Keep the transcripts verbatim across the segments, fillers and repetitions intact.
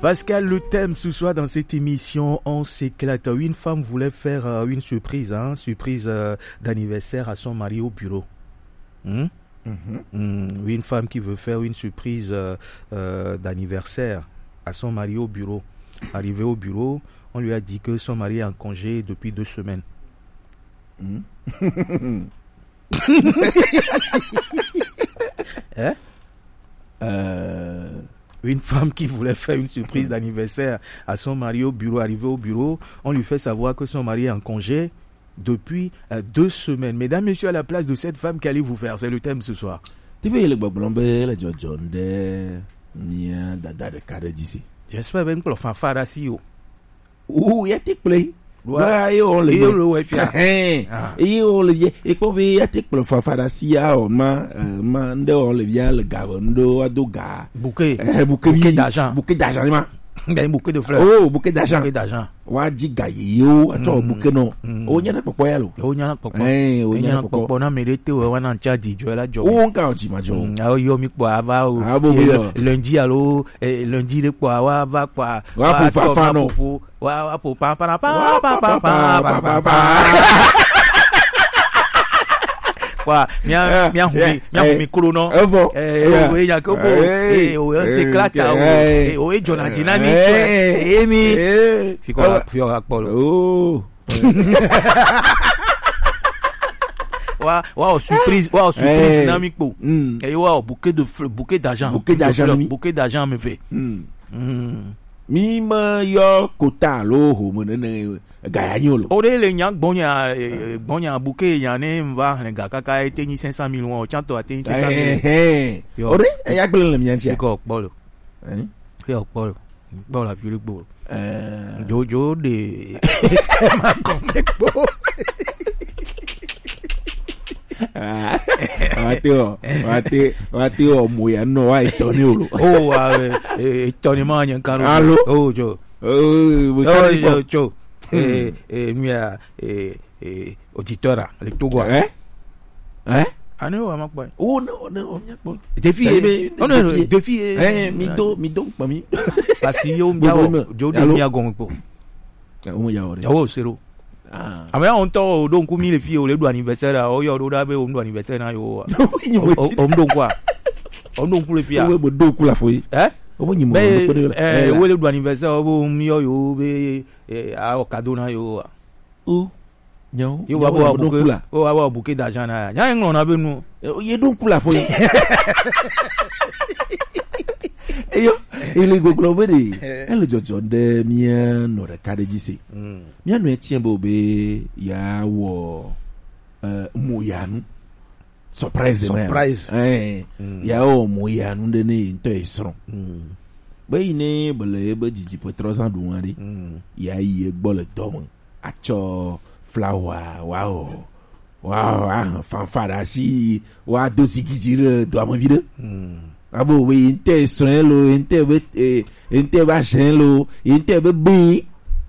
Pascal, le thème ce soir dans cette émission, on s'éclate. Une femme voulait faire euh, une surprise, hein, surprise euh, d'anniversaire à son mari au bureau. Hmm? Mm-hmm. Mm, une femme qui veut faire une surprise euh, euh, d'anniversaire à son mari au bureau. Arrivé au bureau, on lui a dit que son mari est en congé depuis deux semaines. Mm. hein? Euh... Une femme qui voulait faire une surprise d'anniversaire à son mari au bureau, arrivé au bureau, on lui fait savoir que son mari est en congé depuis euh, deux semaines. Mesdames, messieurs, à la place de cette femme, qu'allez vous faire? C'est le thème ce soir. J'espère bien que le fanfare a si haut. Ouh, il y a des play. Ouais, et on le dit. Et on le dit. Et comme il y a des play, fanfare si a on ma, man, on le vient le gavondo, adoga. Bouquet. Bouquet d'argent. Bouquet d'argent, man. Un bouquet de fleurs. Oh, bouquet d'argent. Bouquet d'argent. Waji gayo, ato bouquet non. Oh, nyana poko yalo. Oh, nyana poko. Eh, oh, nyana poko na merete o wana nchaji jo la jo. Oh, nka oji majo. Ah, yo mi po ava o. Lundi alo, lundi le po wa va kwa. Wa po fa fa no. Wa wa po pa pa pa pa pa pa pa pa. Quoi, mia mia humi mia humi kuro no eh o e ya ko bo eh o se klata o eh o e jona dinami eh mi fiko fiko akpolo oh wa wa surprise wa surprise dynamique po eh wa bouquet de bouquet d'argent bouquet d'argent bouquet d'argent me fait mi ma yo kota lo ho mo ne gayanyolo o de le nya gbonya gbonya bouquet ya ne mva nga kaka eteni cinq cent mille won chanto ateni cinq cent mille eh o de e ya gbele mi antia ko polo eh ko polo bo la pure gbo eh jojo de ma komekbo ah wateo wate wateo moya no wa itoni olo oh wa itoni ma nyan kan oh jo oh jo jo eh eh mia eh eh auditora le togo eh eh ani o ma pa oh no no o nya po defi no no defi eh mi do mi do pa mi pasi yo mbiao jo de mi agon po o mo ya ore o zero ah ame on to do nku mi le fi o le do anniversaire o yo do da be o do anniversaire na yo o mdo kwa o do nku le fi a o do ku la fo eh o mo nyimo eh o le do anniversaire o mi yo yo be a o cadeau na yo o nyo yo wa bo bouquet o wa bo bouquet d'argent na nya en na be nu ye do ku la fo eyo ile go globe de ele jojo de mia no re kade jisi mia no etien bo be ya wo eh muyanu surprise surprise eh ya o muyanu de ne nto isro be ine bele be jiji po trois ans du wari ya yi gbo le domo acho flower wow wow fanfara si wa dosi kijire do am vide abo we inte soin lo inte be eh inte ba chen lo inte be bi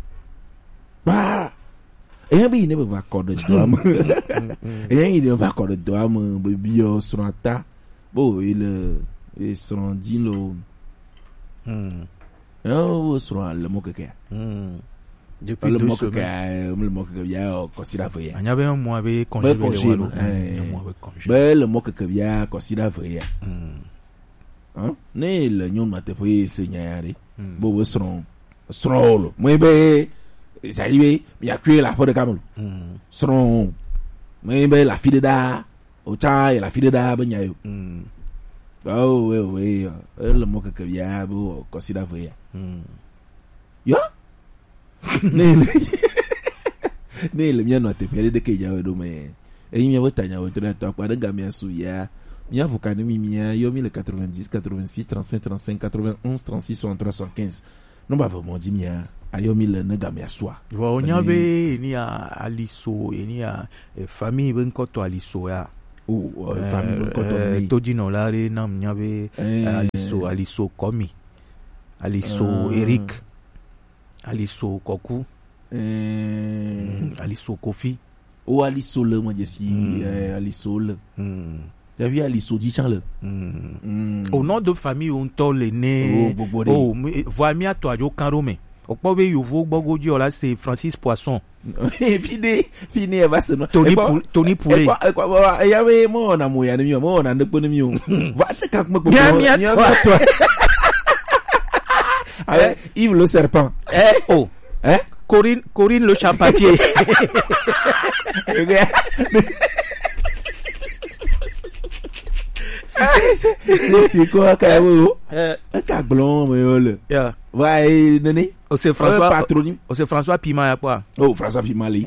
ba e bi ne be va code do am e ne va code do am be bi o strata bo il e son din lo hmm oh so le mo keke hmm depuis le deux mo semaines keke le mo keke ya considère vrai anya be mo be congé le be le mo keke ya considère vrai hmm hein ne le nyon mate po senyari bo bo sron srolo mo be saibe ya kwe la fo de kamulu sron mo be la fide da o cha la fide da ba nyayo oh we we le mo ke ya bo consider vrai ya ne ne le nyon mate pe de ke ya do me e mi wotanya wotra to kwa de gamia su ya Mia vokane mi mia yo mille quatre-vingt-dix, quatre-vingt-six, trente-cinq, trente-cinq, quatre-vingt-onze, trente-six, soixante-trois, soixante-quinze. Non ba vraiment di mia ayo mille ne gamia soa. Wa onyabe ni a aliso ni a famille ben koto aliso ya. Oh famille ben koto ni. Toji no lare na mnyabe aliso aliso komi. Aliso Eric. Aliso Koku. Aliso Kofi. Oh aliso le mo jesi aliso le. Tu as vu Alisodi Chanle. Au nom de famille, on t'a le nez. Oh, vois bien toi, yo Karome. Au point où vous voyez, là, c'est Francis Poisson. Fini, fini, elle va se nommer. Tony Poulet. Il y avait mon amour, il y a des mon amour, il y a des va te calmer. Bien, bien, toi. Avec Yves le serpent. Eh, oh. Hein? Corinne, Corinne le chapatier. C'est quoi, Kayo? Un caglon, mais yeah. Ouais, Nene. Oh, c'est François. Patronyme. Oh, c'est François Pima, y'a quoi? Oh, François Pima, li.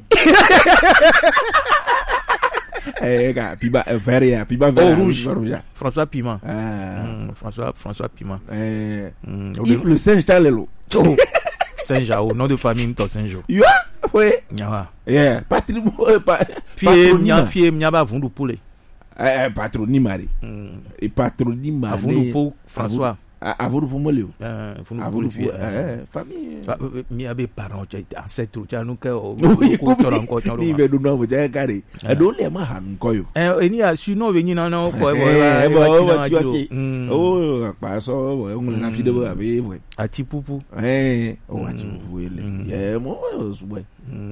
Eh, gars, Pima, vert, Pima, vert. Oh, rouge. François Pima. Ah. François, François Pima. Eh. Yves le Saint Jean Lelo. Oh. Saint-Jean, nom de famille, toi, Saint-Jean. Yeah, ouais. Yeah. Yeah, patronyme, patronyme. Fie, m'yaba, vundu poulet. Eh, patronyme, et patronyme, avundu pou François. Avundu pou Molio. Eh, avundu pou, eh, famille. M'yabe parents, tu as ancêtre, tu as nous que, oui, ni veut nous non, vous avez carré. Et donc, les mains, koyo. Eh, ni a, sinon, veni, non, non, quoi, eh, bon, tu vois, oh, pas ça, on l'a fait de vous, avec, ouais. A Tipoupou. Eh, oh, a Tipoupou, eh, moi, ouais.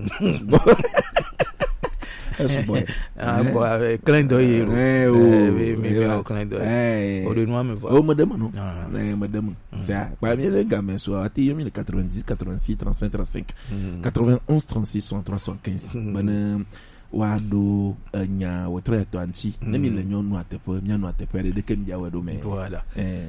Ah, bon, avec clin d'œil. Eh, oh, mais, mais, clin d'œil. Eh, oh, de noix, me voir. Oh, madame, non. Eh, madame. Ça, bah, bien, les gamins, soit, t'es, il y a quatre-vingt-dix, quatre-vingt-six, trente-cinq, trente-cinq, quatre-vingt-onze, trente-six, soixante-trois, soixante-quinze. Madame, wado, nya, wetre, to, anti. Nemi, le nyon, noa, te, po, mia, noa, te, pere, de, kem, ya, wado, mais. Voilà. Eh.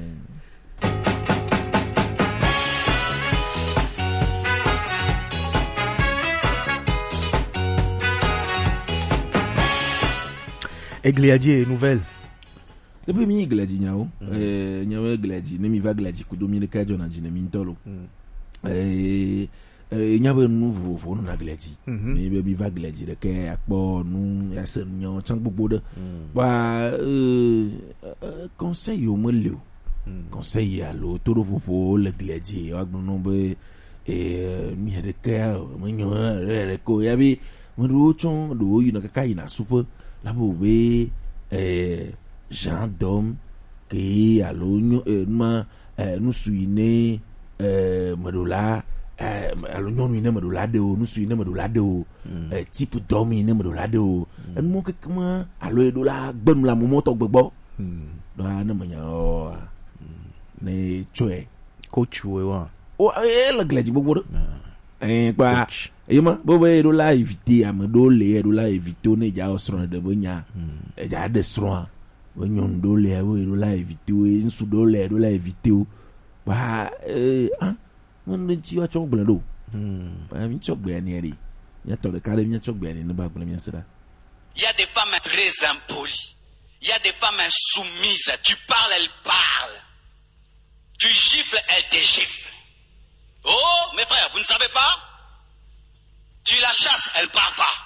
Et Gladier, nouvelle. Depuis mi Gladier nyao, eh nyawe Gladier, ne mi va Gladier ku domine ka jona jine mi ntolo. Eh eh nyawe nouveau fo na Gladier. Mais be mi va Gladier de ke akpo nu ya sen nyon chang gbogbo de. Ba euh conseil yo mo le. Conseil ya lo to do fo le Gladier, wa gbono be eh mi de ke mo nyon re ko ya bi mo ro chon do yu na ka kai na super. La boube eh Jean Dom qui a l'oignon euh nous suine euh Madola euh à l'oignon nous Madola de nous suine Madola de euh type domi ne Madola de nous que comment à l'oeil de la bonne la moment to gbogbo do na manya o ne chwe coach we wa o e la Gladier gbogbo eh pa Yema, bobo e do la éviter amado le do la éviter ne ja osron de bonya. E ja de sron. Bonyon do le e do la éviter e nsu do le do la éviter. Ba eh ah, mon ti wa chok blado. Hmm, ba mi chok be ani ri. Ya to de kare mi chok be ani ne ba bla mi sera. Il y a des femmes très impolies. Il y a des femmes insoumises. Tu parles, elles parlent. Tu gifles, elles te giflent. Oh, mes frères, vous ne savez pas? Tu la chasses, elle ne part pas.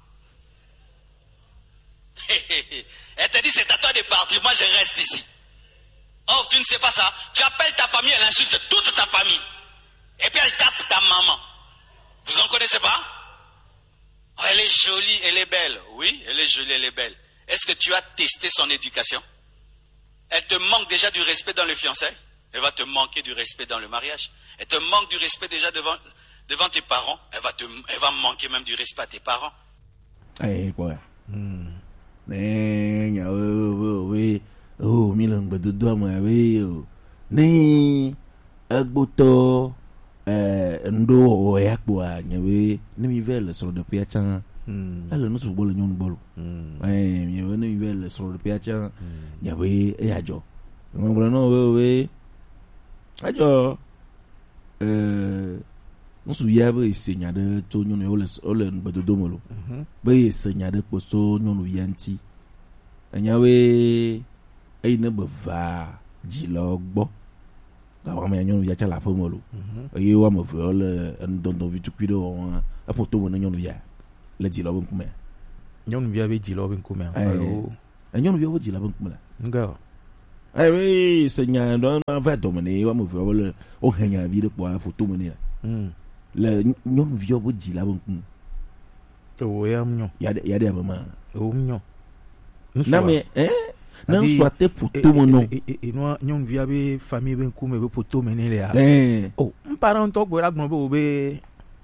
Elle te dit c'est à toi de partir, moi je reste ici. Oh, tu ne sais pas ça. Tu appelles ta famille, elle insulte toute ta famille. Et puis elle tape ta maman. Vous en connaissez pas? Oh, elle est jolie, elle est belle. Oui, elle est jolie, elle est belle. Est-ce que tu as testé son éducation? Elle te manque déjà du respect dans le fiançailles. Elle va te manquer du respect dans le mariage. Elle te manque du respect déjà devant... devant tes parents, elle va te, elle va manquer même du respect à tes parents. Eh quoi? Hmm. Ne nya o we o mi lang bedo do ma we o. Ni agboto eh ndo o yakbo a nya we ni mi vel so de pia chan. Hmm. Ale no so bolo nyon bolo. Hmm. Eh mi we ni vel so de pia chan. Nya we e ajo. Mo bolo no we we. Ajo. Eh nous souviens seigneur de to nyon yo le ole bedodo molo be seigneur de poso nyon yanti anyawe ai ne beva dilo gbo ga wa me nyon ya cha la fo molo e wa mo fo le ndon vitu kwido on a poto mo nyon ya le dilo bon kuma nyon ya be dilo bon kuma alo nyon ya be dilo bon kuma nga ai we seigneur don va dominer wa mo fo le o hanya bi de po photo mo ni le nyon vieux vous dit là bon oh ya mnyo ya ya de ba ma oh mnyo na mais eh Non soit te photo mon nom. Et et nous nous via be famille ben kume be photo mener les. Eh. Oh, un parent to go la gbo be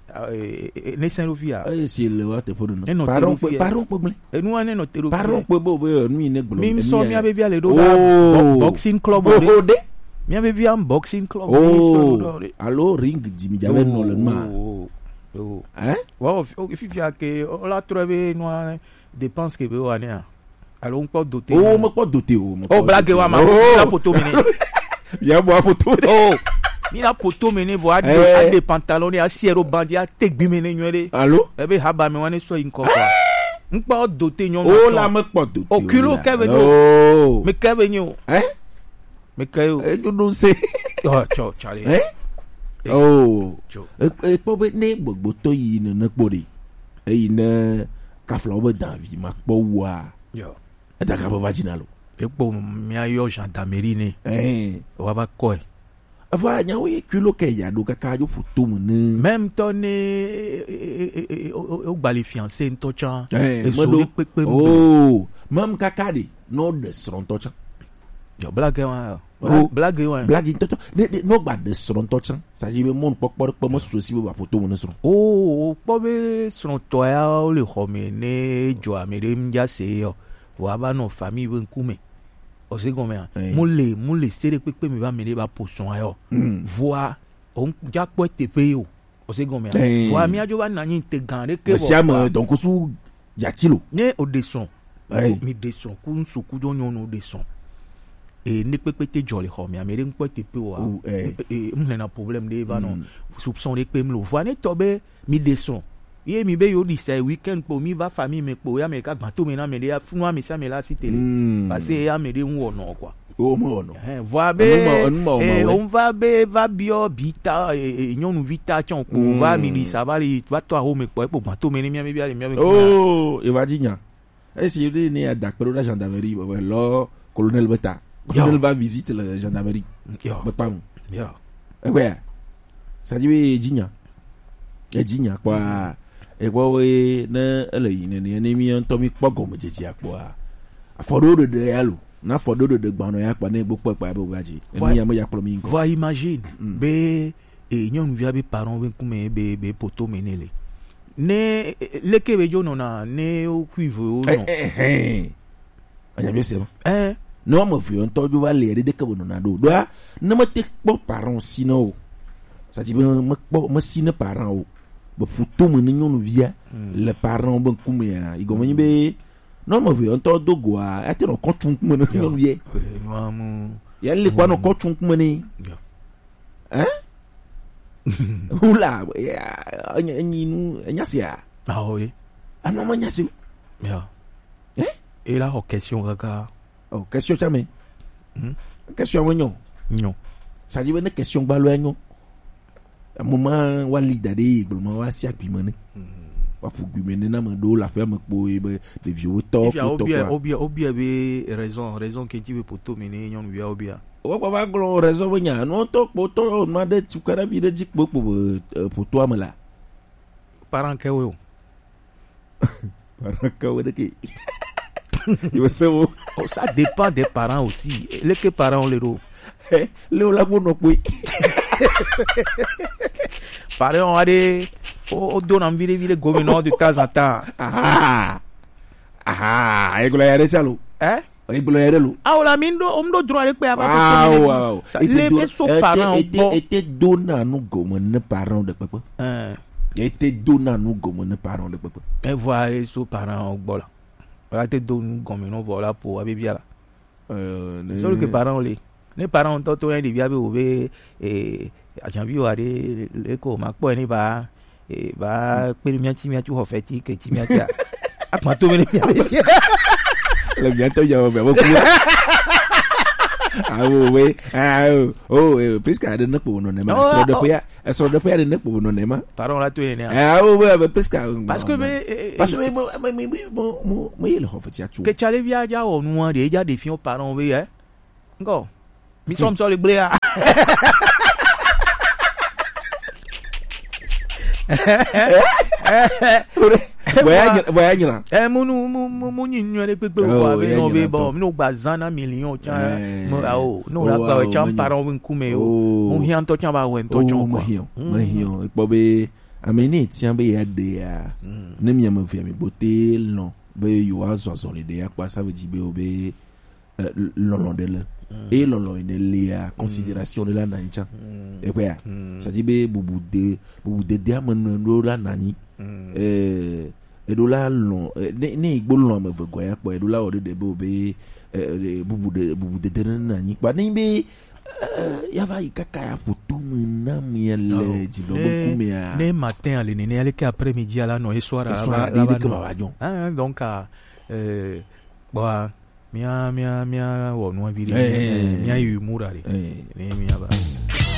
ne saint lofia. Eh si le wa te photo non. Parent parent problème. Et nous ane no te lofia. Parent pe bo be nous ne gbo. Mim so mi ave via le do boxing club. Oh de. Mi ave via boxing club. Oh. Allo ring di mi jave no le ma. Oh. Hein? Wow, il faut que on l'a trouvé noir dépense que vous avez. Alors on peut doter. Oh, on peut doter. Oh, blague wa ma la photo mené. Viens voir photo. Oh. Ni la photo mené voir des des pantalons et asiero bandia tek bi mené nyere. Allô? E be haba me wane so inko kwa. On peut doter nyon. Oh, la me peut doter. Oh, kilo keve nyo. Oh. Me keve nyo. Hein? Me keve. Eh, tu non sais. Oh, ciao, Charlie. Hein? Oh. E po be ne gbogbo to yi ne ne pori. E ne ka flower David ma po wa. Yo. E da ka ba vaginalo. E po mi ayo gendarmerie ne. Eh. Wa ba ko. Ava nya we kilo ke ya do ka ka jo photo mu ne. Même ton e o gbali fiancé nto chan. Eh, modo. Oh, même kakade no de sron to chan. Yo blague wa. Oh, blague wa. Blague to no gba de sron to chan. Ça dit mon pokpo po mo so si ba photo mu ne sron. Oh, po be sron to ya o le khome ne jo amere mja se yo. Wa ba no famille ben kume. O se gome a. Mo le mo le sere pepe mi ba mele ba poson ayo. Voa on ja po te pe yo. O se gome a. Voa mi ajo ba na yin te gan re ke bo. Siam donc sou yatilo. Ne o desson. Mi desson ku nsu ku jo nyon o desson. Et ne peut pas te jolly home ya mere npo te pe wa e mle na problème de va non soupçon de pe mlo voine tobe mi desson ye mi be yo di say weekend po mi va famille me po ya me ka gban to me na me ya funwa me sa me la si télé parce que ya me de won no quoi o mo no hein voa be on va be va bio bita e nyonu vita chon po va mi di ça va li va to ho me po po gban to me ni mi mi bia mi mi oh e va dinya e si yo ni adak pero la gendarmerie ba lo colonel Beta. Colonel va visiter la gendarmerie. Yo. Mais pas. Yo. Eh ouais. Ça dit oui, Digna. Eh Digna quoi. Et quoi oui, ne elle ne ne ne mi on tomi pas comme je dis quoi. A fodo de de yalo. Na fodo de de gbano ya kwa ne gbopọ pa ba waji. Eni ya mo ya pro mi nko. Va imagine be e nyon via be parents ben kume be be poto menele. Ne leke be jo na ne o cuivre o no. Eh eh. Anya bi se ba. Eh no mo fi on toju va le de ke bono na do do na ma te po parents sino ça dit me po me sino parents o be futu mo ni nyonu via le parents ben kumia i go mo be no mo fi on to do go a ate no kotun mo no nyonu vie no mu ya le kwa no kotun mo ni hein ula ya ni nu nya sia ah oui ah non ma nya sia ya eh et là en question gaga. Oh, question jamais. Hmm? Question non. Non. Ça dit une question balo non. Un moment wa lidade, moment wa si akimane. Wa fugumene na mando la faire me po de vieux top top. Obia obia obia be raison, raison que tu veux poto mener non via obia. Wa ba gro raison nya no to poto ma de tu kara bi de dik po poto amala. Parent ke wo. Parent ka wo de ki. Il oh, ça dépend des parents aussi. Les que parents les ro. Le la no pui. Parents a des o donne envie de vivre gomino de temps en temps. Ah. Ah, e gola yare chalo. Eh? E gola yare lu. Ah, la mindo on do droit de pa ba. Wow. Les so parents bon. Était donna nous gomo ne parents de papa. Eh. Était donna nous gomo ne parents de papa. Et voilà so parents bola. Voilà te donne comme non voilà pour abibia là. Euh solo que parents les les parents to to en bia be obe eh ajanbi wa de le ko ma po ni ba eh ba pe mi ati mi ati ho fe ti ke ti mi ati a pa to mi le bien to ya be beaucoup. Ah oui, ah oh, presque à de ne pas non mais sur de quoi, sur de quoi de ne pas non mais. Parents là tu es né. Ah oui, presque. Parce que mais parce que mais mais mais bon, mais il faut faire tout. Que tu allais via ja on nous déjà des filles parents oui hein. Encore. Mi sommes sur le bléa. voyage voyage là eh munu mu nyinyo le pepe wa be no be bo no gba zana million cha mo ao no la gba cha para won kume o mo hian to cha ba wen to cho mo hian mo hian ipo be ameni tian be ya de ya ne mi am fi mi boté non be yo azo zo le de ya kwa ça veut dire be obe lolo de le et lolo ine lia considération de la nancha et quoi ça dit be bubu de bubu de diamond no la nani eh edola lon ne ne igbo lon me vegoya ya po edola ode de be obe bubu de bubu de de nani pa ni be ya va ikaka ya photo na miele di lo ku me ya ne matin ale ne ale que après midi ala no et soir ah donc euh bon mia mia mia wo no viri mia yu murari ne mia ba